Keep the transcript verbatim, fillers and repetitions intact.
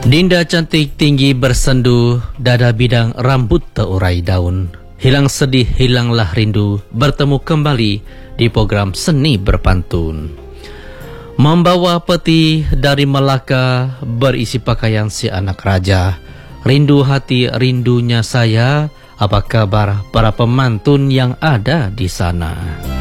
Dinda cantik tinggi bersendu, dada bidang rambut terurai daun. Hilang sedih, hilanglah rindu, bertemu kembali di program Seni Berpantun. Membawa peti dari Melaka, berisi pakaian si anak raja. Rindu hati, rindunya saya, apa kabar para pemantun yang ada di sana?